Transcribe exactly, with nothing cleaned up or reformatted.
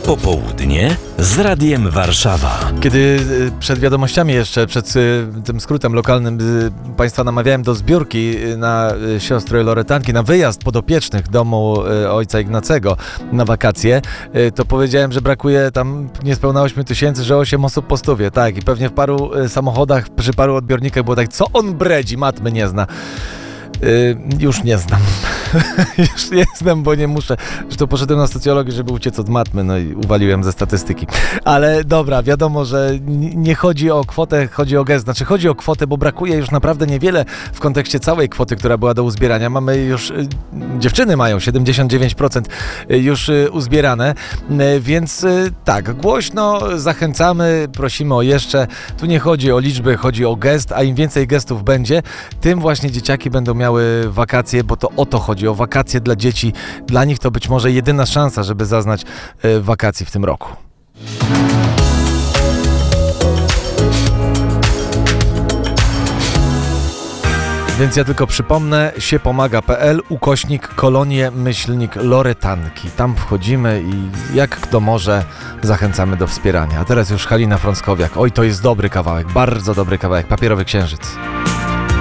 Popołudnie z Radiem Warszawa. Kiedy przed wiadomościami jeszcze, przed tym skrótem lokalnym Państwa namawiałem do zbiórki na siostry Loretanki, na wyjazd podopiecznych domu ojca Ignacego na wakacje, to powiedziałem, że brakuje tam niespełna ośmiu tysięcy, że osiem osób po stówie. Tak, i pewnie w paru samochodach, przy paru odbiornikach było tak, co on bredzi, matmy nie zna. Yy, już nie znam. już nie znam, bo nie muszę. Zresztą poszedłem na socjologię, żeby uciec od matmy, no i uwaliłem ze statystyki. Ale dobra, wiadomo, że nie chodzi o kwotę, chodzi o gest. Znaczy chodzi o kwotę, bo brakuje już naprawdę niewiele w kontekście całej kwoty, która była do uzbierania. Mamy już, yy, dziewczyny mają siedemdziesiąt dziewięć procent już yy, uzbierane, yy, więc yy, tak, głośno zachęcamy, prosimy o jeszcze. Tu nie chodzi o liczby, chodzi o gest, a im więcej gestów będzie, tym właśnie dzieciaki będą miały wakacje, bo to o to chodzi, o wakacje dla dzieci. Dla nich to być może jedyna szansa, żeby zaznać y, wakacji w tym roku. Więc ja tylko przypomnę, siepomaga.pl, ukośnik, kolonie, myślnik, Loretanki. Tam wchodzimy i jak kto może, zachęcamy do wspierania. A teraz już Halina Frąckowiak. Oj, to jest dobry kawałek, bardzo dobry kawałek, Papierowy Księżyc.